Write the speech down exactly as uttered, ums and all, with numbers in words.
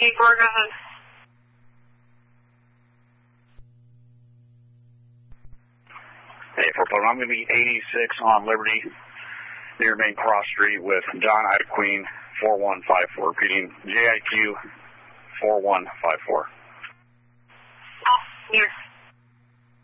eight four, go ahead. Hey, four, I'm going to be eighty-six on Liberty, near Main Cross Street with John Ida Queen, four one five four, repeating J I Q four one five four. Oh, here.